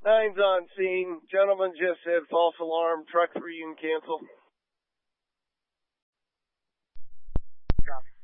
Nine's on scene. Gentleman just said false alarm. Truck 3, you can cancel. Copy.